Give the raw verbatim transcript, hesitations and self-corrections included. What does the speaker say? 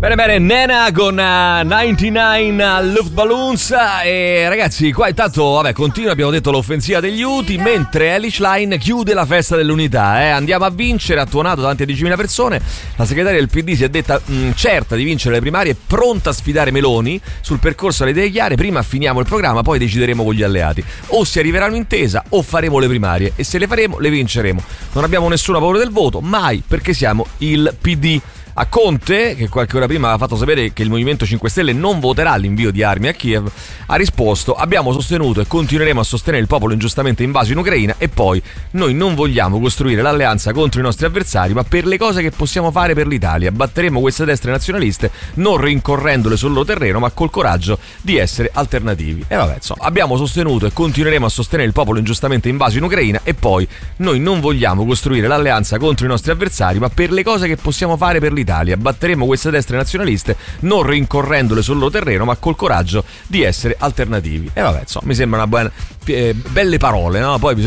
Bene bene, Nena con uh, novantanove Luftballons. E ragazzi, qua intanto vabbè continua, abbiamo detto l'offensiva degli Houthi, mentre Elish Line chiude la festa dell'unità, eh. Andiamo a vincere, ha tuonato davanti a diecimila persone. La segretaria del P D si è detta mh, certa di vincere le primarie, pronta a sfidare Meloni. Sul percorso alle idee chiare, prima finiamo il programma, poi decideremo con gli alleati. O si arriverà a un'intesa o faremo le primarie, e se le faremo le vinceremo. Non abbiamo nessuna paura del voto, mai, perché siamo il P D. A Conte, che qualche ora prima aveva fatto sapere che il Movimento cinque Stelle non voterà l'invio di armi a Kiev, ha risposto: abbiamo sostenuto e continueremo a sostenere il popolo ingiustamente invaso in Ucraina, e poi noi non vogliamo costruire l'alleanza contro i nostri avversari, ma per le cose che possiamo fare per l'Italia. Batteremo queste destre nazionaliste non rincorrendole sul loro terreno, ma col coraggio di essere alternativi. E vabbè, insomma, abbiamo sostenuto e continueremo a sostenere il popolo ingiustamente invaso in Ucraina, e poi noi non vogliamo costruire l'alleanza contro i nostri avversari, ma per le cose che possiamo fare per l'Italia. Italia. Batteremo queste destre nazionaliste non rincorrendole sul loro terreno, ma col coraggio di essere alternativi. E vabbè, insomma, mi sembra una buona, eh, belle parole, no? Poi